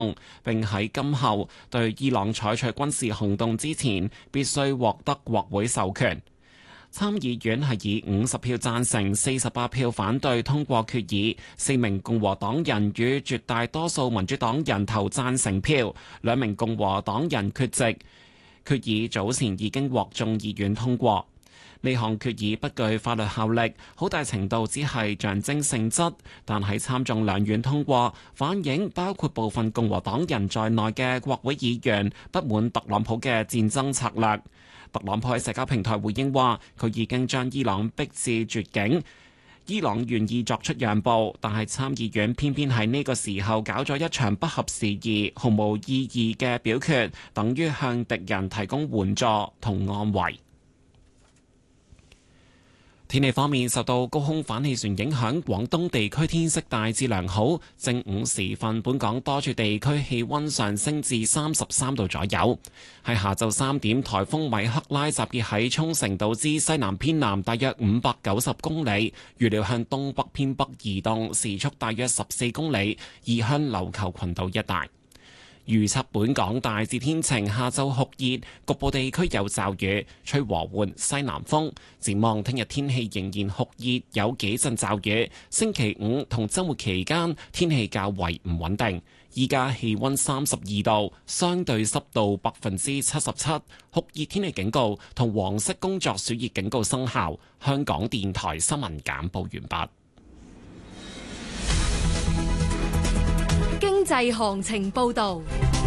並喺今後對伊朗採取軍事行動之前，必須獲得國會授權。參議院係以50票贊成、48票反對通過決議，4名共和黨人與絕大多數民主黨人投贊成票，2名共和黨人缺席。決議早前已經獲眾議院通過。呢項決議不具法律效力，好大程度只係象徵性質，但喺參眾兩院通過，反映包括部分共和黨人在內嘅國會議員不滿特朗普嘅戰爭策略。特朗普喺社交平台回應話，佢已經將伊朗逼至絕境，伊朗願意作出讓步，但係參議院偏偏喺呢個時候搞咗一場不合時宜、毫無意義嘅表決，等於向敵人提供援助同安慰。天氣方面，受到高空反氣旋影響，廣東地區天色大致良好。正午時分，本港多處地區氣溫上升至33度左右。喺下晝3點，颱風米克拉集結喺沖繩島之西南偏南大約590公里，預料向東北偏北移動，時速大約14公里，移向琉球群島一帶。預測本港大致天晴，下晝酷熱，局部地區有驟雨，吹和緩西南風。展望聽日天氣仍然酷熱，有幾陣驟雨。星期五同週末期間天氣較為唔穩定。依家氣溫32度，相對濕度77%，酷熱天氣警告同黃色工作暑熱警告生效。香港電台新聞簡報完畢。 經濟行情報道。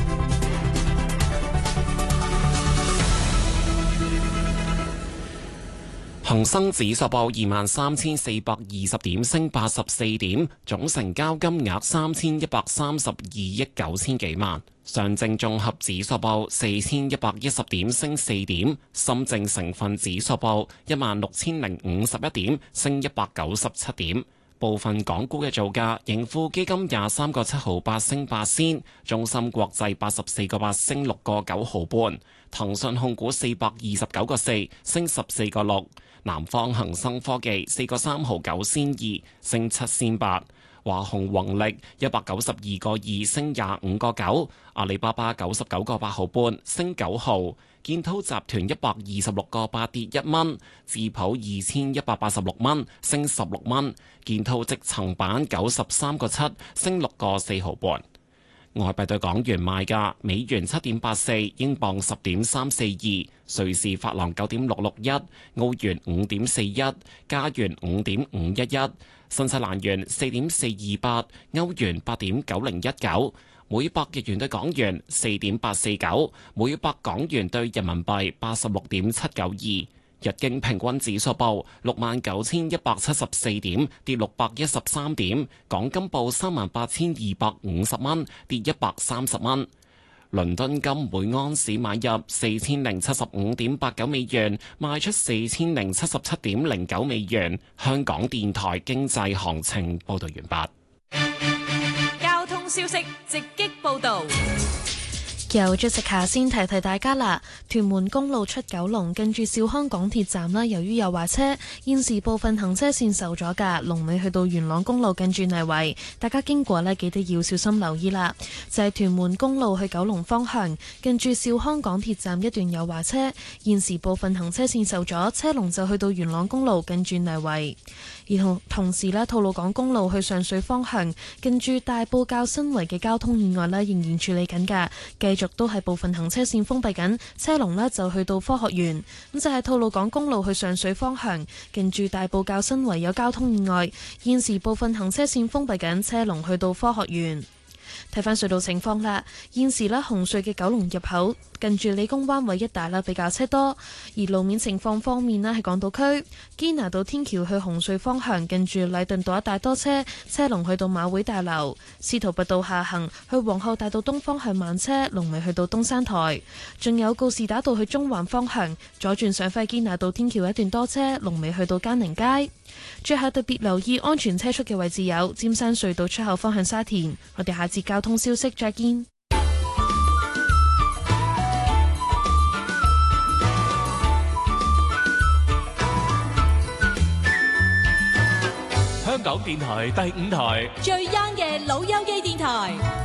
恒生指數報23,420點，升84點，總成交金額3132億9千幾萬。上證綜合指數報4110點，升4點。深證成分指數報16051點，升197點。部分港股嘅造價，盈富基金23個7毫8升8仙，中芯國際84個8升6個9毫半，騰訊控股429個4升14個6，南方恒生科技4個3毫9仙2升7仙8，華虹宏力192個2升25個9，阿里巴巴99個8毫半升9毫。建滔集團126個8跌1蚊，智普2186蚊升16蚊，建滔積層板93個7升6個4毫半。外幣對港元賣價：美元7.84，英鎊10.342，瑞士法郎9.661，澳元5.41，加元5.511，新西蘭元4.428，歐元8.9019。每百日元對港元4.849，每百港元對人民幣86.792。日經平均指數報69,174點，跌613點。港金報38,250蚊，跌130蚊。倫敦金每盎司買入4075.89美元，賣出4077.09美元。香港電台經濟行情報道完畢。 消息直擊報道。 由Jessica先提提大家啦，屯門公路出九龍近住兆康港鐵站啦，由於有壞車，現時部分行車線受阻㗎，龍尾去到元朗公路近住泥圍，大家經過呢，記得要小心留意啦。就係屯門公路去九龍方向近住兆康港鐵站一段有壞車，現時部分行車線受阻，車龍就去到元朗公路近住泥圍。而同時呢，吐露港公路去上水方向近住大埔滘新圍嘅交通意外呢，仍然處理緊㗎，繼續都係部分行車線封閉緊，車龍呢就去到科學園。咁就係吐露港公路去上水方向近住大埔滘新圍有交通意外，現時部分行車線封閉緊，車龍去到科學園。睇返隧道情況啦，現時呢，紅隧嘅九龍入口近住理工灣位一帶啦比較車多，而路面情況方面呢，喺港島區堅拿道天橋去紅隧方向近住禮頓道一帶多車，車龍去到馬會大樓；司徒拔道下行去皇后大道東方向慢車，龍尾去到東山台；仲有告士打道去中環方向左轉上返堅拿道天橋一段多車，龍尾去到嘉寧街。最後特別留意安全車速嘅位置有尖山隧道出口方向沙田。我哋下節交通消息再見。 香港電台第5台最 young 嘅老友記電台。